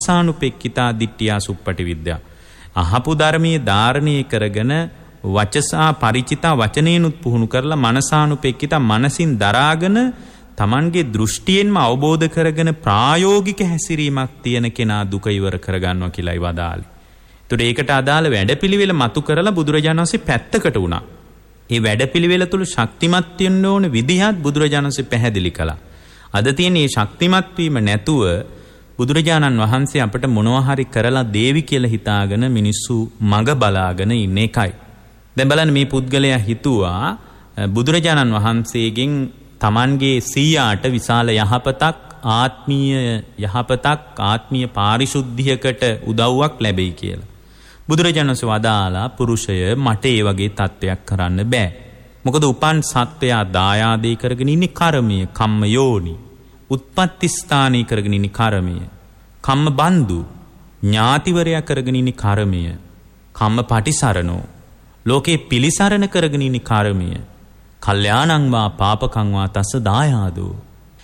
සානුපෙක්කිතා දිට්ඨියා සුප්පටි විද්‍යා. අහපු ධර්මයේ ධාරණය කරගෙන වචසා පරිචිතා වචනේනුත් පුහුණු කරලා මනසානුපෙක්කිතා මනසින් දරාගෙන තමන්ගේ දෘෂ්ටියෙන්ම අවබෝධ කරගෙන ප්‍රායෝගික හැසිරීමක් තියෙන කෙනා දුක ඉවර කරගන්නවා කියලායි වදාළේ. ඒතකොට ඒකට අදාළ වැඩපිළිවෙල මතු කරලා බුදුරජාණන් වහන්සේ පැත්තකට වුණා. ඒ වැඩපිළිවෙල තුල ශක්තිමත් වෙන්න ඕන විදිහත් බුදුරජාණන් වහන්සේ පැහැදිලි කළා. අද තියෙන මේ ශක්තිමත් වීම නැතුව බුදුරජාණන් වහන්සේ අපට මොනවා හරි කරලා දේවි කියලා හිතාගෙන මිනිස්සු මග බලාගෙන ඉන්න එකයි. දැන් බලන්න මේ පුද්ගලයා හිතුවා බුදුරජාණන් වහන්සේගෙන් තමන්ගේ සීයාට විශාල යහපතක් ආත්මීය පාරිශුද්ධියකට උදව්වක් ලැබෙයි කියලා. බුදුරජාණන් වහන්සේ වදාලා පුරුෂය මට ඒ වගේ තත්ත්වයක් කරන්න බෑ. මොකද උපන් සත්වයා දායාදේ කරගෙන ඉන්නේ කර්මය, කම්ම යෝනි. උත්පත්ති ස්ථානී කරගෙන ඉන්නේ කර්මය. කම්ම බන්දු ඥාතිවරයා කරගෙන ඉන්නේ කර්මය. කම්ම පටිසරණෝ ලෝකේ පිලිසරණ කරගෙන ඉන්නේ කර්මය. කල්යාණං වා පාපකං වා තස්ස දායාදෝ.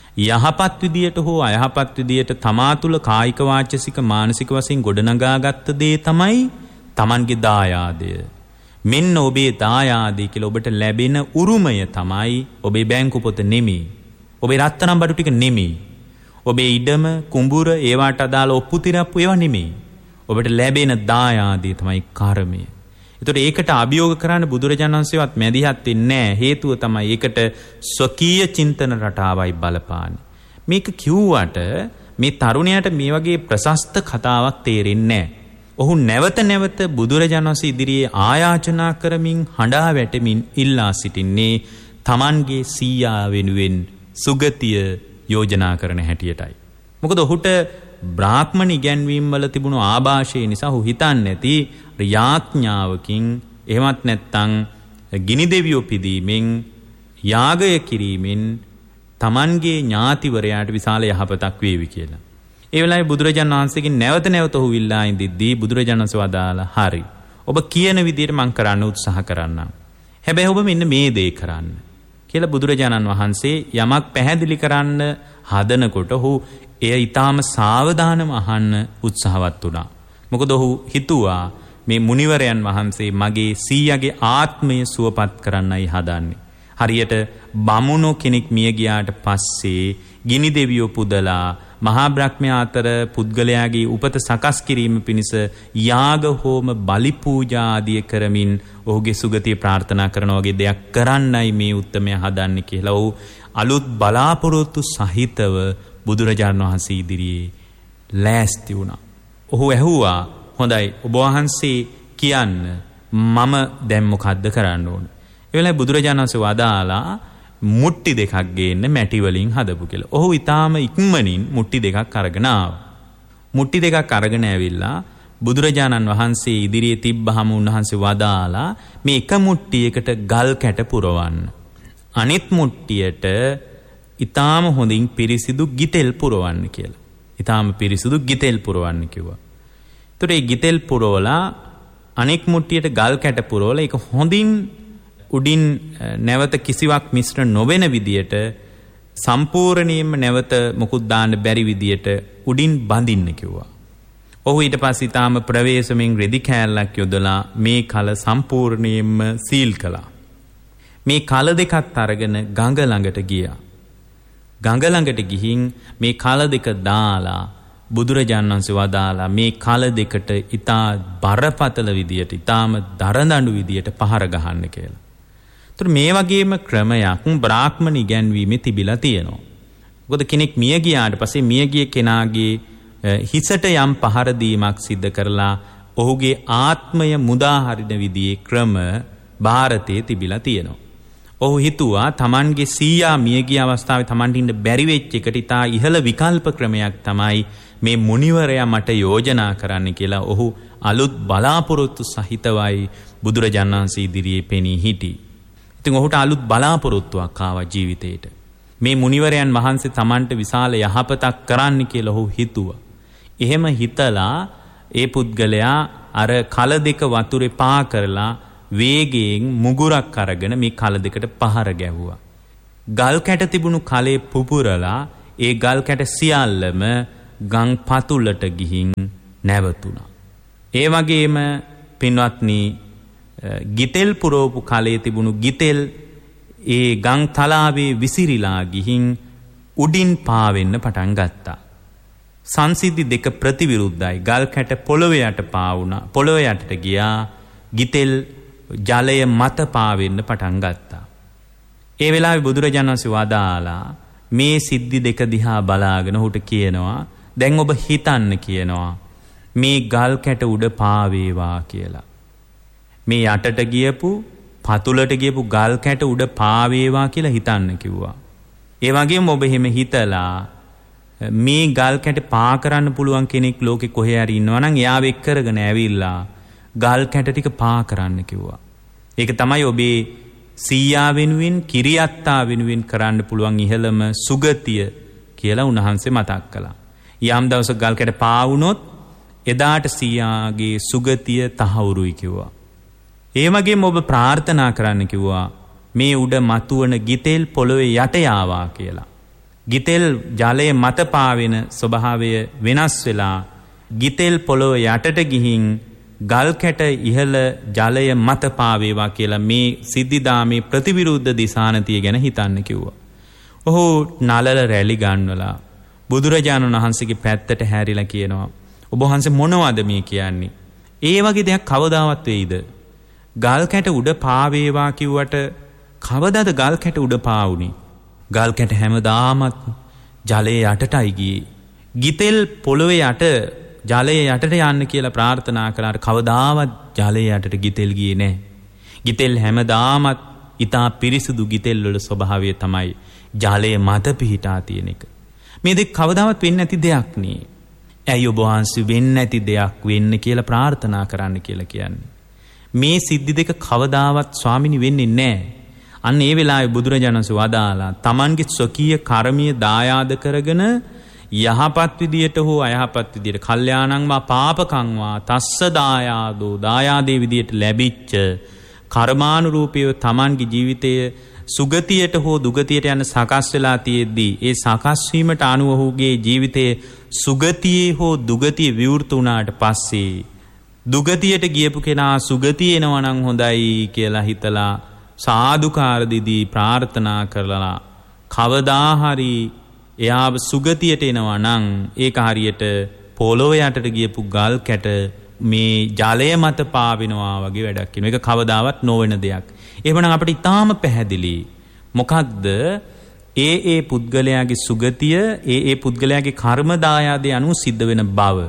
යහපත් විදියට හෝ අයහපත් විදියට තමා තුළ කායික වාචසික මානසික වශයෙන් ගොඩනගාගත්ත දේ තමයි තමන්ගේ දායාදය. මෙන්න ඔබේ දායාදේ කියලා ඔබට ලැබෙන උරුමය තමයි ඔබේ බැංකු පොත නෙමෙයි. ඔබේ රත්තරන් බඩු ටික නෙමෙයි. ඔබේ ඉඩම කුඹුර ඒවට අදාළ ඔප්පු තිරප්පු ඒවා නෙමෙයි. ඔබට ලැබෙන දායාදේ තමයි කර්මය. ඒතකොට ඒකට අභියෝග කරන්න බුදුරජාණන් වහන්සේවත් මැදිහත් වෙන්නේ නැහැ. හේතුව තමයි ඒකට ස්වකීය චින්තන රටාවයි බලපාන්නේ. මේක කිව්වට මේ තරුණයාට මේ වගේ ප්‍රශස්ත කතාවක් තේරෙන්නේ නැහැ. ඔහු නැවත නැවත බුදුරජාණන් වහන්සේ ඉදිරියේ ආයාචනා කරමින් හඬා වැටෙමින් ඉල්ලා සිටින්නේ තමන්ගේ සීයා වෙනුවෙන් සුගතිය යෝජනා කරන හැටියටයි. මොකද ඔහුට බ්‍රාහ්මණ ඉගැන්වීම් වල තිබුණු ආభాෂය නිසා ඔහු හිතන්නේ නැති යාඥාවකින් එහෙමත් නැත්නම් ගිනි දෙවියෝ පිදීමෙන් යාගය කිරීමෙන් තමන්ගේ ඥාතිවරයාට විශාල යහපතක් වේවි කියලා. ඒ වෙලාවේ බුදුරජාණන් වහන්සේගෙන් නැවත නැවත ඔහු ඉල්ලා ඉඳිද්දී බුදුරජාණන් වහන්සේ වදාලා හරි. ඔබ කියන විදිහට මම කරන්න උත්සාහ කරන්නම්. හැබැයි ඔබ මෙන්න මේ දේ කරන්න කියලා බුදුරජාණන් වහන්සේ යමක් පැහැදිලි කරන්න හදනකොට ඔහු එය ඊටාම සාවධානව අහන්න උත්සාහවත් වුණා. මොකද ඔහු හිතුවා මේ මුනිවරයන් වහන්සේ මගේ සීයාගේ ආත්මය සුවපත් කරන්නයි හදන්නේ. හරියට බමුණෝ කෙනෙක් මිය ගියාට පස්සේ ගිනි දෙවියෝ පුදලා මහා බ්‍රහ්මයා අතර පුද්ගලයාගේ උපත සකස් කිරීම පිණිස යාග හෝම බලි පූජා ආදිය කරමින් ඔහුගේ සුගතිය ප්‍රාර්ථනා කරන වගේ දෙයක් කරන්නයි මේ උත්තමයා හදන්නේ කියලා ඔහු අලුත් බලාපොරොත්තු සහිතව බුදුරජාණන් වහන්සේ ඉදිරියේ ලෑස්ති වුණා. ඔහු ඇහුවා හොඳයි ඔබ වහන්සේ කියන්න මම දැන් මොකද්ද කරන්න ඕන? ඒ වෙලාවේ බුදුරජාණන් වහන්සේ වදාලා මුට්ටි දෙකක් ගේන්න මැටි වලින් හදපු කියලා. ඔහු ඊටාම ඉක්මනින් මුට්ටි දෙකක් අරගෙන ආවා. මුට්ටි දෙකක් අරගෙන ඇවිල්ලා බුදුරජාණන් වහන්සේ ඉදිරියේ තිබ්බහම උන්වහන්සේ වදාලා මේ එක මුට්ටියකට ගල් කැට පුරවන්න. අනිත් මුට්ටියට ඊටාම හොඳින් පිරිසිදු ගිතෙල් පුරවන්න කියලා. ඊටාම පිරිසිදු ගිතෙල් පුරවන්න කිව්වා. ඒතර ඒ ගිතෙල් පුරවලා අනෙක් මුට්ටියට ගල් කැට පුරවලා ඒක හොඳින් උඩින් නැවත කිසිවක් මිශ්‍ර නොවන විදියට සම්පූර්ණයෙන්ම නැවත මොකුත් දාන්න බැරි විදියට උඩින් බඳින්න කිව්වා. ඔහු ඊට පස්සේ තාම ප්‍රවේශමෙන් රෙදි කෑල්ලක් යොදලා මේ කල සම්පූර්ණයෙන්ම සීල් කළා. මේ කල දෙකත් අරගෙන ගඟ ළඟට ගියා. ගඟ ළඟට ගිහින් මේ කල දෙක දාලා බුදුරජාණන් වහන්සේ වදාලා මේ කල දෙකට ඊටා බරපතල විදියට ඊටාම දරදඬු විදියට පහර ගහන්න කියලා. ඒතර මේ වගේම ක්‍රමයක් බ්‍රාහ්මණ ඉගැන්වීමේ තිබිලා තියෙනවා. මොකද කෙනෙක් මිය ගියාට පස්සේ මියගිය කෙනාගේ හිසට යම් පහර දීමක් සිද්ධ කරලා ඔහුගේ ආත්මය මුදා හරින විදිහේ ක්‍රම ಭಾರತයේ තිබිලා තියෙනවා. ඔහු හිතුවා තමන්ගේ සීයා මියගිය අවස්ථාවේ තමන්ට ඉන්න බැරි වෙච්ච එකට ඉතා ඉහළ විකල්ප ක්‍රමයක් තමයි මේ මුනිවරයා මට යෝජනා කරන්න කියලා ඔහු අලුත් බලාපොරොත්තු සහිතවයි බුදුරජාණන් වහන්සේ ඉදිරියේ පෙනී හිටියේ. ඉතින් ඔහුට අලුත් බලාපොරොත්තුවක් ආවා ජීවිතේට. මේ මුනිවරයන් වහන්සේ තමන්ට විශාල යහපතක් කරන්න කියලා ඔහු හිතුවා. එහෙම හිතලා ඒ පුද්ගලයා අර කල දෙක වතුරේ පා කරලා වේගයෙන් මුගුරක් අරගෙන මේ කල දෙකට පහර ගැහුවා. ගල් කැට තිබුණු කලේ පුපුරලා ඒ ගල් කැට සියල්ලම ගං පතුලට ගිහින් නැවතුණා. ඒ වගේම පින්වත්නි ගිතෙල් පුරෝපු කලයේ තිබුණු ගිතෙල් ඒ ගං තලාවේ විසිරිලා ගිහින් උඩින් පාවෙන්න පටන් ගත්තා. සංසිද්ධි දෙක ප්‍රතිවිරුද්ධයි. ගල් කැට පොළොවේ යට පාවුණා. පොළොවේ යටට ගියා. ගිතෙල් ජලය මත පාවෙන්න පටන් ගත්තා. ඒ වෙලාවේ බුදුරජාණන් වහන්සේ වදාලා මේ සිද්ධි දෙක දිහා බලාගෙන ඔහුට කියනවා දැන් ඔබ හිතන්න කියනවා මේ ගල් කැට උඩ පාවේවා කියලා. මේ යටට ගියපු පතුලට ගියපු ගල් කැට උඩ පාවේවා කියලා හිතන්න කිව්වා. ඒ වගේම ඔබ එහෙම හිතලා මේ ගල් කැට පා කරන්න පුළුවන් කෙනෙක් ලෝකේ කොහේ හරි ඉන්නවා නම් එයාව එක් කරගෙන ඇවිල්ලා ගල් කැට ටික පා කරන්න කිව්වා. ඒක තමයි ඔබේ සීයා වෙනුවෙන් කිරියත්තා වෙනුවෙන් කරන්න පුළුවන් ඉහළම සුගතිය කියලා උන්වහන්සේ මතක් කළා. යම් දවසක ගල් කැට පා වුණොත් එදාට සීයාගේ සුගතිය තහවුරුයි කිව්වා. ඒ වගේම ඔබ ප්‍රාර්ථනා කරන්න කිව්වා මේ උඩ මතුවන ගිතෙල් පොළොවේ යට යාවා කියලා. ගිතෙල් ජලයේ මත පාවෙන ස්වභාවය වෙනස් වෙලා ගිතෙල් පොළොවේ යටට ගිහින් ගල් කැට ඉහළ ජලය මත පාවේවා කියලා මේ සිද්ධිදාමේ ප්‍රතිවිරුද්ධ දිශානතිය ගැන හිතන්න කිව්වා. ඔහු නලල රැලි ගන්නවලා බුදුරජාණන් වහන්සේගේ පැත්තට හැරිලා කියනවා ඔබ වහන්සේ මොනවද මේ කියන්නේ? ඒ වගේ දෙයක් කවදාවත් වෙයිද? ගල් කැට උඩ පාවේවා කිව්වට කවදාද ගල් කැට උඩ පාවුනේ? ගල් කැට හැමදාමත් ජලයේ යටටයි ගියේ. ගිතෙල් පොළොවේ යට ජලයේ යටට යන්න කියලා ප්‍රාර්ථනා කළාට කවදාවත් ජලයේ යටට ගිතෙල් ගියේ නැහැ. ගිතෙල් හැමදාමත් ඊටා පිරිසුදු ගිතෙල් වල ස්වභාවය තමයි ජලයේ මත පිහිටා තියෙන එක. මේ දෙක කවදාවත් වෙන්නේ නැති දෙයක් නේ. ඇයි ඔබ වහන්සේ වෙන්නේ නැති දෙයක් වෙන්න කියලා ප්‍රාර්ථනා කරන්න කියලා කියන්නේ. මේ සිද්ධි දෙක කවදාවත් ස්වාමිනී වෙන්නේ නැහැ. අන්න ඒ වෙලාවේ බුදුරජාණන් වහන්සේ වදාලා තමන්ගේ ස්වකීය කර්මීය දායාද කරගෙන යහපත් විදියට හෝ අයහපත් විදියට කල්යාණං වා පාපකං වා තස්ස දායාදෝ දායාදේ විදියට ලැබිච්ච කර්මානුරූපීව තමන්ගේ ජීවිතයේ සුගතියට හෝ දුගතියට යන සකස් වෙලා තියෙද්දී ඒ සකස් වීමට අනුව ඔහුගේ ජීවිතයේ සුගතියේ හෝ දුගතිය විවෘත වුණාට පස්සේ දුගතියට ගියපු කෙනා සුගතිය එනවා නම් හොඳයි කියලා හිතලා සාදුකාර දීදී ප්‍රාර්ථනා කරලා කවදා හරි එයාව සුගතියට එනවා නම් ඒක හරියට පොළොව යටට ගියපු ගල් කැට මේ ජලය මත පාවෙනවා වගේ වැඩක් වෙනවා. ඒක කවදාවත් නොවන දෙයක්. එහෙමනම් අපිට ඊටාම පැහැදිලි මොකක්ද ඒ පුද්ගලයාගේ සුගතිය ඒ පුද්ගලයාගේ කර්ම දායාදේ අනුව සිද්ධ වෙන බව.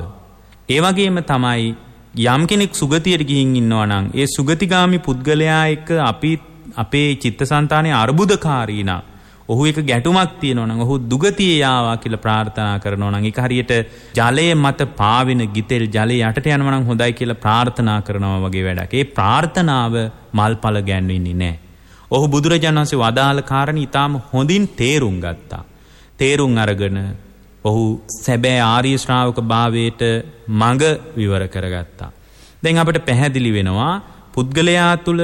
ඒ වගේම තමයි යම් කෙනෙක් සුගතියට ගිහින් ඉන්නවා නම් ඒ සුගතිගාමි පුද්ගලයා එක්ක අපේ චිත්තසංතානයේ අර්බුදකාරී නා ඔහු එක ගැටුමක් තියෙනවා නම් ඔහු දුගතිය යාවා කියලා ප්‍රාර්ථනා කරනවා නම් ඒක හරියට ජලයේ මත පාවෙන ගිතෙල් ජලයේ යටට යනවා නම් හොඳයි කියලා ප්‍රාර්ථනා කරනවා වගේ වැඩක්. ඒ ප්‍රාර්ථනාව මල්පල ගැන්වෙන්නේ නැහැ. ඔහු බුදුරජාණන් වහන්සේ වදාළ කාරණේ ඊටාම හොඳින් තේරුම් ගත්තා. තේරුම් අරගෙන ඔහු සැබෑ ආර්ය ශ්‍රාවක භාවයට මඟ විවර කරගත්තා. දැන් අපිට පැහැදිලි වෙනවා පුද්ගලයා තුළ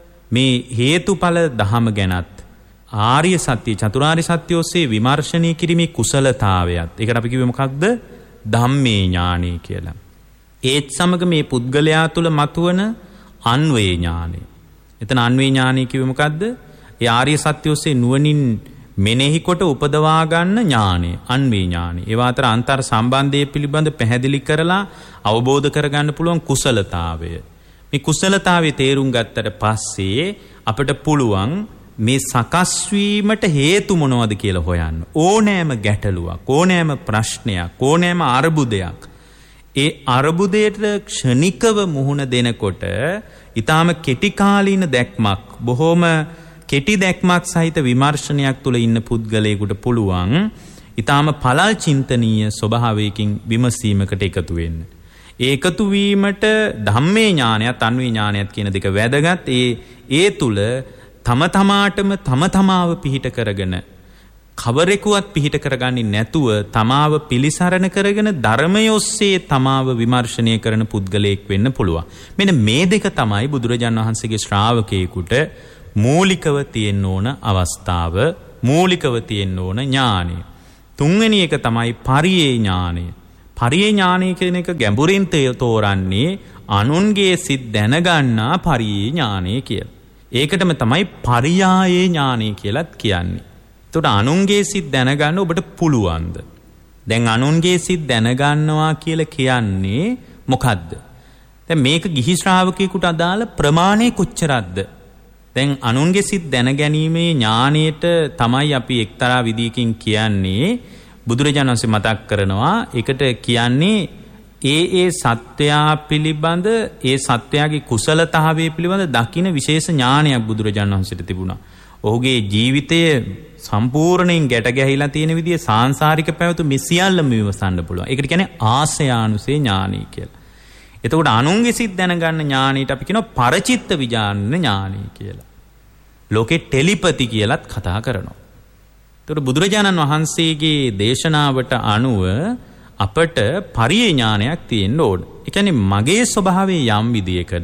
මේ හේතුඵල ධම ගැනත් ආර්ය සත්‍ය චතුරාර්ය සත්‍ය ඔස්සේ විමර්ශනය කිරීමේ කුසලතාවයත් ඒකට අපි කිව්වේ මොකක්ද? ධම්මේ ඥානය කියලා. ඒත් සමග මේ පුද්ගලයා තුළ මතුවන අන්වේ ඥානය. එතන අන්වේ ඥානය කිව්වේ මොකද්ද? ඒ ආර්ය සත්‍ය ඔස්සේ නුවණින් මෙනෙහි කොට උපදවා ගන්න ඥානය අන්වේ ඥානය. ඒවා අතර අන්තර් සම්බන්ධය පිළිබඳ පැහැදිලි කරලා අවබෝධ කරගන්න පුළුවන් කුසලතාවය. මේ කුසලතාවයේ තේරුම් ගත්තට පස්සේ අපිට පුළුවන් මේ සකස් වීමට හේතු මොනවද කියලා හොයන්න. ඕනෑම ගැටලුවක්, ඕනෑම ප්‍රශ්නයක්, ඕනෑම අර්බුදයක් ඒ අර්බුදයට ක්ෂණිකව මුහුණ දෙනකොට ඊටාම කෙටි කාලීන දැක්මක්, බොහොම කෙටි දැක්මක් සහිත විමර්ශනයක් තුළ ඉන්න පුද්ගලයෙකුට පුළුවන් ඊටාම පළල් චින්තනීය ස්වභාවයකින් විමසීමකට එකතු වෙන්න. ඒකතු වීමට ධම්මේ ඥානයත් අන්වේ ඥානයත් කියන දෙක වැදගත්. ඒ තුල තම තමාටම තම තමාව පිහිට කරගෙන කවරෙකුවත් පිහිට කරගන්නේ නැතුව තමාව පිළිසරණ කරගෙන ධර්මය ඔස්සේ තමාව විමර්ශනය කරන පුද්ගලයෙක් වෙන්න පුළුවන්. මෙන්න මේ දෙක තමයි බුදුරජාණන් වහන්සේගේ ශ්‍රාවකයෙකුට මූලිකව තියෙන්න ඕන අවස්ථාව, මූලිකව තියෙන්න ඕන ඥානය. තුන්වෙනි එක තමයි පරියේ ඥානය. පරියේ ඥානය කියන එක ගැඹුරින් තෝරන්නේ අනුන්ගේ සිත් දැනගන්නා පරියේ ඥානය කියලා. ඒකටම තමයි පරියායේ ඥානය කියලාත් කියන්නේ. එතකොට අනුන්ගේ සිත් දැනගන්න ඔබට පුළුවන්ද? දැන් අනුන්ගේ සිත් දැනගන්නවා කියලා කියන්නේ මොකද්ද? දැන් මේක ගිහි ශ්‍රාවකයෙකුට අදාළ ප්‍රමාණය කොච්චරක්ද? දැන් අනුන්ගේ සිත් දැනගැනීමේ ඥාණයට තමයි අපි එක්තරා විදියකින් කියන්නේ බුදුරජාණන් වහන්සේ මතක් කරනවා. ඒකට කියන්නේ ඒ සත්වයා පිළිබඳ ඒ සත්වයාගේ කුසලතාවය පිළිබඳ දකින විශේෂ ඥානයක් බුදුරජාණන් වහන්සේට තිබුණා. ඔහුගේ ජීවිතය සම්පූර්ණයෙන් ගැට ගැහිලා තියෙන විදිය සාංශාරික පැවතු මේ සියල්ලම විමසන්න පුළුවන්. ඒකට කියන්නේ ආසයානුසේ ඥානය කියලා. එතකොට අනුන්ගේ සිත් දැනගන්න ඥානයට අපි කියනවා පරචිත්ත විඥාන ඥානය කියලා. ලෝකේ ටෙලිපති කියලාත් කතා කරනවා. එතකොට බුදුරජාණන් වහන්සේගේ දේශනාවට අනුව අපට පරියේ ඥානයක් තියෙන්න ඕන. ඒ කියන්නේ මගේ ස්වභාවයේ යම් විදියකද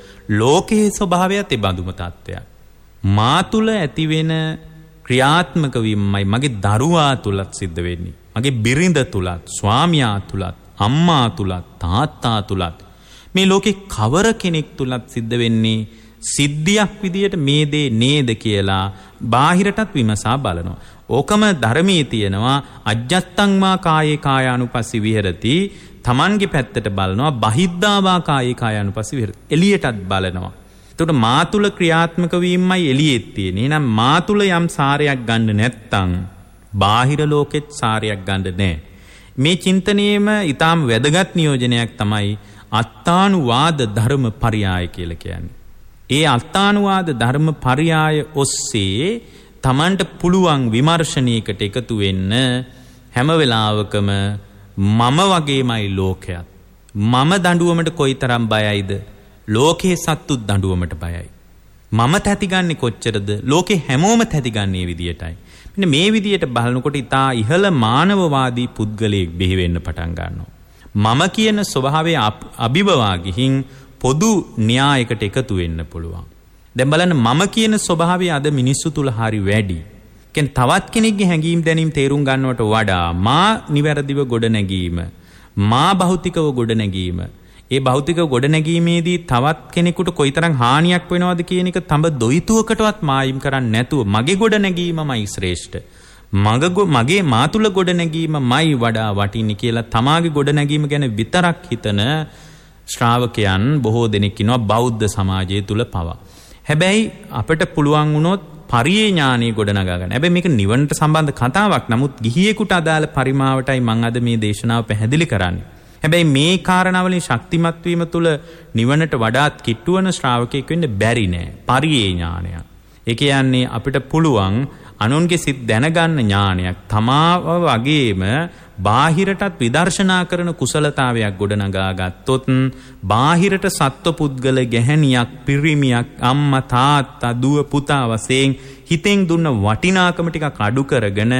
ලෝකයේ ස්වභාවයත් ඒ බඳුම තත්ත්වයක්. මා තුල ඇතිවෙන ක්‍රියාත්මක වීමයි මගේ දරුවා තුලත් සිද්ධ වෙන්නේ. මගේ බිරිඳ තුලත්, ස්වාමියා තුලත්, අම්මා තුලත්, තාත්තා තුලත් මේ ලෝකේ කවර කෙනෙක් තුලත් සිද්ධ වෙන්නේ සිද්ධියක් විදියට මේ දේ නේද කියලා බාහිරටත් විමසා බලනවා. ඕකම ධර්මයේ තියෙනවා අජ්ජත්තං මා කායේ කායානුපස්සී විහෙරති. තමන්ගේ පැත්තට බලනවා බහිද්ධා වා කායේ කායානුපස්සී විහෙරති. එළියටත් බලනවා. එතකොට මා තුල ක්‍රියාත්මක වීමයි එළියෙත් තියෙන්නේ. එහෙනම් මා තුල යම් සාරයක් ගන්න නැත්තම් බාහිර ලෝකෙත් සාරයක් ගන්න නැහැ. මේ චින්තනයේම ඊටාම් වැදගත් නියෝජනයක් තමයි අත්තානුවාද ධර්ම පරියාය කියලා කියන්නේ. ඒ අත්තානුවාද ධර්ම පරියාය ඔස්සේ තමන්ට පුළුවන් විමර්ශනයකට එකතු වෙන්න හැම වෙලාවකම මම වගේමයි ලෝකයක්. මම දඬුවමට කොයිතරම් බයයිද? ලෝකේ සත්තු දඬුවමට බයයි. මම තැතිගන්නේ කොච්චරද? ලෝකේ හැමෝම තැතිගන්නේ විදියටයි. මෙන්න මේ විදියට බලනකොට ඉතා ඉහළ මානවවාදී පුද්ගලයෙක් බිහි වෙන්න පටන් ගන්නවා. මම කියන ස්වභාවය අභිබවා ගිහින් පොදු න්‍යායකට එකතු වෙන්න පුළුවන්. දැන් බලන්න මම කියන ස්වභාවය අද මිනිස්සු තුල හරි වැඩි. කියන්නේ තවත් කෙනෙක්ගේ හැඟීම් දැනීම් තේරුම් ගන්නවට වඩා මා නිවැරදිව ගොඩනැගීම, මා භෞතිකව ගොඩනැගීම, ඒ භෞතික ගොඩනැගීමේදී තවත් කෙනෙකුට කොයිතරම් හානියක් වෙනවද කියන එක තඹ දොයිතුවකටවත් මායිම් කරන්නේ නැතුව මගේ ගොඩනැගීමමයි ශ්‍රේෂ්ඨ. මගේ මා තුල ගොඩනැගීමමයි වඩා වටින්නේ කියලා තමාගේ ගොඩනැගීම ගැන විතරක් හිතන ශ්‍රාවකයන් බොහෝ දෙනෙක් ඉන්නවා බෞද්ධ සමාජය තුල පවා. හැබැයි අපිට පුළුවන් වුණොත් පරියේ ඥානෙ ගොඩනගා ගන්න. හැබැයි මේක නිවනට සම්බන්ධ කතාවක්. නමුත් ගිහියෙකුට අදාළ පරිමාවටයි මම අද මේ දේශනාව පැහැදිලි කරන්නේ. හැබැයි මේ කාරණාවලින් ශක්තිමත් වීම තුළ නිවනට වඩාත් කිට්ටුවන ශ්‍රාවකයෙක් වෙන්න බැරි නෑ. පරියේ ඥානයක්. ඒ කියන්නේ අපිට පුළුවන් අනුන්ගේ සිත් දැනගන්න ඥානයක් තමාව වගේම බාහිරටත් විදර්ශනා කරන කුසලතාවයක් ගොඩනගා ගත්තොත් බාහිරට සත්ව පුද්ගල ගැහැණියක්, පිරිමියක්, අම්මා තාත්තා, දුව පුතා වශයෙන් හිතෙන් දුන්න වටිනාකම ටිකක් අඩු කරගෙන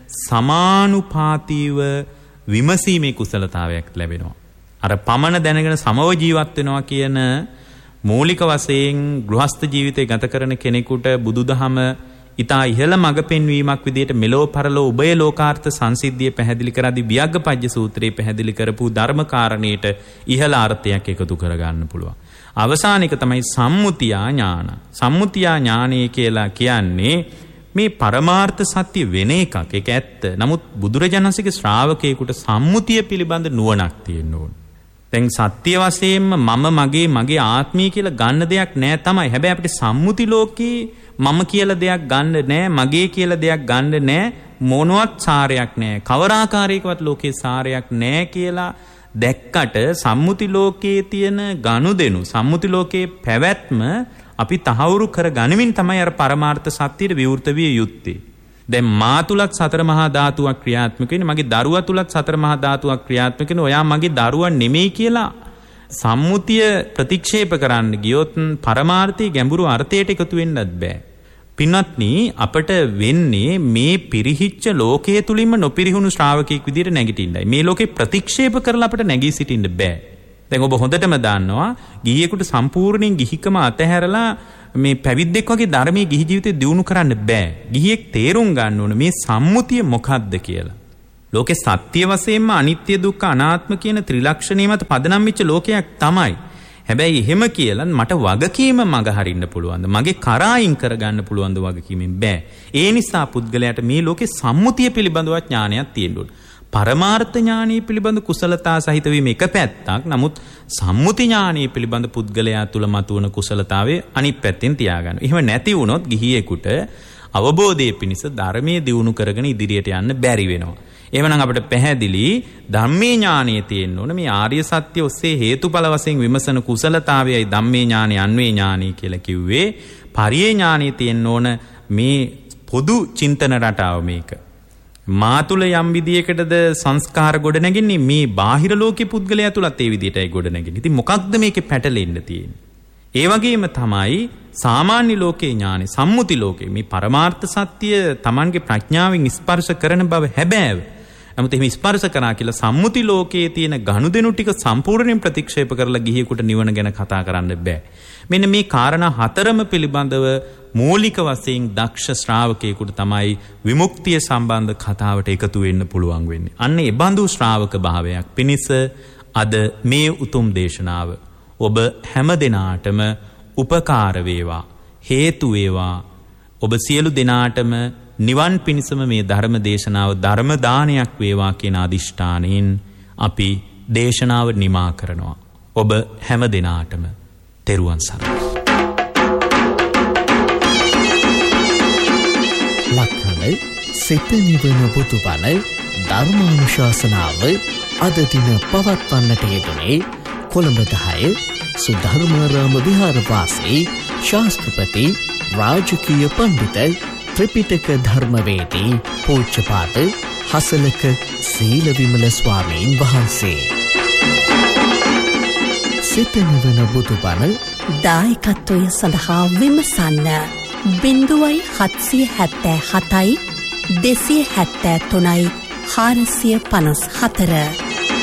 සමානුපාතීව විමසීමේ කුසලතාවයක් ලැබෙනවා. අර පමණ දැනගෙන සමව ජීවත් වෙනවා කියන මූලික වශයෙන් ගෘහස්ත ජීවිතය ගත කරන කෙනෙකුට බුදුදහම ඉතා ඉහළ මඟ පෙන්වීමක් විදිහට මෙලෝ පරලෝ උභය ලෝකාර්ථ සංසිද්ධිය පැහැදිලි කරද්දී වියග්ගපජ්ජ සූත්‍රයේ පැහැදිලි කරපු ධර්ම කාරණේට ඉහළ අර්ථයක් එකතු කරගන්න පුළුවන්. අවසාන එක තමයි සම්මුතියා ඥාන. සම්මුතියා ඥානය කියලා කියන්නේ මේ පරමාර්ථ සත්‍ය වෙන එකක්. ඒක ඇත්ත. නමුත් බුදුරජාණන්සේගේ ශ්‍රාවකයෙකුට සම්මුතිය පිළිබඳ නුවණක් තියෙන්න ඕන. දැන් සත්‍ය වශයෙන්ම මගේ ආත්මය කියලා ගන්න දෙයක් නෑ තමයි. හැබැයි අපිට සම්මුති ලෝකේ මම කියලා දෙයක් ගන්න නෑ, මගේ කියලා දෙයක් ගන්න නෑ, මොනවත් සාරයක් නෑ, කවරාකාරයකවත් ලෝකේ සාරයක් නෑ කියලා දැක්කට සම්මුති ලෝකයේ තියෙන ගනුදෙනු, සම්මුති ලෝකයේ පැවැත්ම අපි තහවුරු කර ගනිමින් තමයි අර පරමාර්ථ සත්‍යයට විවෘත විය යුත්තේ. දැන් මා තුලත් සතර මහා ධාතුවක් ක්‍රියාත්මක වෙන්නේ, මගේ දරුවා තුලත් සතර මහා ධාතුවක් ක්‍රියාත්මක වෙන්නේ. ඔයා මගේ දරුවා නෙමෙයි කියලා සම්මුතිය ප්‍රතික්ෂේප කරන්න ගියොත් පරමාර්ථයේ ගැඹුරු අර්ථයට එකතු වෙන්නත් බෑ. පින්වත්නි, අපට වෙන්නේ මේ පිරිහිච්ච ලෝකයේ තුලින්ම නොපිරිහුණු ශ්‍රාවකෙක් විදිහට නැගිටින්නයි. මේ ලෝකේ ප්‍රතික්ෂේප කරලා අපට නැගී සිටින්න බෑ. දැන් ඔබ හොඳටම දන්නවා ගිහියෙකුට සම්පූර්ණයෙන් ගිහිකම අතහැරලා මේ පැවිද්දෙක් වගේ ධර්මයේ ගිහි ජීවිතේ දියුණු කරන්න බෑ. ගිහියෙක් තේරුම් ගන්න ඕන මේ සම්මුතිය මොකක්ද කියලා. ලෝකේ සත්‍ය වශයෙන්ම අනිත්‍ය දුක්ඛ අනාත්ම කියන ත්‍රිලක්ෂණය මත පදනම් වෙච්ච ලෝකයක් තමයි. හැබැයි එහෙම කියලා මට වගකීම මග හරින්න පුළුවන්ද? මගේ කරායින් කරගන්න පුළුවන්ද වගකීමෙන් බෑ. ඒ නිසා පුද්ගලයාට මේ ලෝකේ සම්මුතිය පිළිබඳව ඥානයක් තියෙන්න ඕන. පරමාර්ථ ඥානීය පිළිබඳ කුසලතා සහිත වීම එක පැත්තක්. නමුත් සම්මුති ඥානීය පිළිබඳ පුද්ගලයා තුල මතුවන කුසලතාවය අනිත් පැත්තෙන් තියාගන්න. එහෙම නැති වුණොත් ගිහියෙකුට අවබෝධයේ පිණිස ධර්මයේ දියුණු කරගෙන ඉදිරියට යන්න බැරි වෙනවා. එවනම් අපිට පැහැදිලි ධම්මේ ඥානයේ තියෙන්න ඕන. මේ ආර්ය සත්‍ය ඔස්සේ හේතුඵල වශයෙන් විමසන කුසලතාවයයි ධම්මේ ඥානෙ අන්වේ ඥානෙ කියලා කිව්වේ. පරියේ ඥානෙ තියෙන්න ඕන මේ පොදු චින්තන රටාව මේක. මා තුල යම් විදියකටද සංස්කාර ගොඩනැගෙන්නේ මේ බාහිර ලෝකේ පුද්ගලයා තුලත් ඒ විදියටයි ගොඩනැගෙන්නේ. ඉතින් මොකක්ද මේකේ පැටලෙන්න තියෙන්නේ? ඒ වගේම තමයි සාමාන්‍ය ලෝකේ ඥානෙ සම්මුති ලෝකේ මේ පරමාර්ථ සත්‍ය Tamanගේ ප්‍රඥාවෙන් ස්පර්ශ කරන බව හැබෑව. නමුත් එහෙම ස්පර්ශ කරා කියලා සම්මුති ලෝකයේ තියෙන ගනුදෙනු ටික සම්පූර්ණයෙන් ප්‍රතික්ෂේප කරලා ගිහියෙකුට නිවන ගැන කතා කරන්න බෑ. මෙන්න මේ කාරණා හතරම පිළිබඳව මූලික වශයෙන් දක්ෂ ශ්‍රාවකයෙකුට තමයි විමුක්තිය සම්බන්ධ කතාවට එකතු වෙන්න පුළුවන් වෙන්නේ. අන්න ඒ බඳු ශ්‍රාවක භාවයක් පිණිස අද මේ උතුම් දේශනාව ඔබ හැම දිනාටම උපකාර වේවා, හේතු වේවා. ඔබ සියලු දිනාටම නිවන් පිණිසම මේ ධර්ම දේශනාව ධර්ම දානයක් වේවා කියන අදිෂ්ඨානයෙන් අපි දේශනාව නිමා කරනවා. ඔබ හැම දිනාටම තෙරුවන් සරණයි. ලක්හල සිත නිවන බුදුබණ ධර්මානුශාසනාව අද දින පවත්වන්නට යෙදුනේ කොළඹ 10 සුධර්මාරාම විහාරවාසී ශාස්ත්‍රපති රාජකීය පඬිත ත්‍රිපිටක ධර්මවේදී පූජ්‍යපාද හසලක සීලවිමල ස්වාමීන් වහන්සේ. සිත නිවන බුදුබණ දායකත්වය සඳහා විමසන්න 0777 273 454.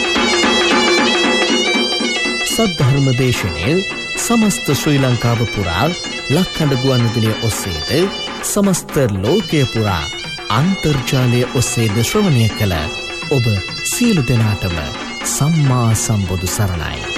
සද්ධර්ම දේශනය සමස්ත ශ්‍රී ලංකාව පුරා ලක්හඬ ගුවන්විදුලිය ඔස්සේද සමස්ත ලෝකය පුරා අන්තර්ජාලය ඔස්සේද ශ්‍රවණය කළ ඔබ සියලු දෙනාටම සම්මා සම්බුදු සරණයි.